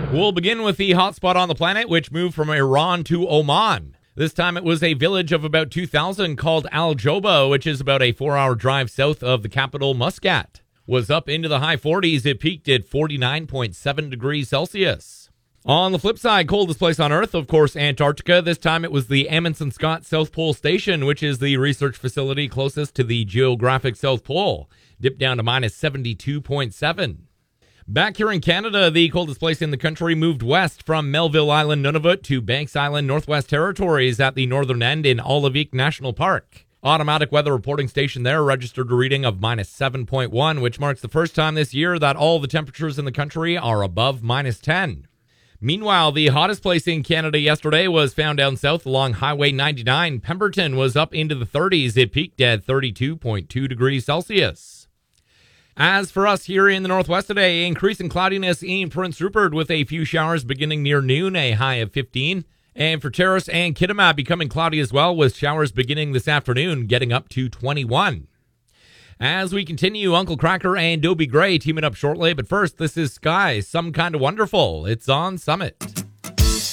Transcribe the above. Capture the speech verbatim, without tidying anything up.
We'll begin with the hotspot on the planet, which moved from Iran to Oman. This time it was a village of about two thousand called Al Joba, which is about a four-hour drive south of the capital, Muscat. Was up into the high forties. It peaked at forty-nine point seven degrees Celsius. On the flip side, coldest place on Earth, of course, Antarctica. This time it was the Amundsen Scott South Pole Station, which is the research facility closest to the geographic South Pole. Dipped down to minus seventy-two point seven. Back here in Canada, the coldest place in the country moved west from Melville Island, Nunavut, to Banks Island, Northwest Territories at the northern end in Olivik National Park. Automatic weather reporting station there registered a reading of minus seven point one, which marks the first time this year that all the temperatures in the country are above minus ten. Meanwhile, the hottest place in Canada yesterday was found down south along Highway ninety-nine. Pemberton was up into the thirties. It peaked at thirty-two point two degrees Celsius. As for us here in the Northwest today, increasing cloudiness in Prince Rupert with a few showers beginning near noon, a high of fifteen. And for Terrace and Kitimat, becoming cloudy as well with showers beginning this afternoon, getting up to twenty-one. As we continue, Uncle Cracker and Dobie Gray teaming up shortly. But first, this is Sky, Some Kind of Wonderful. It's on Summit.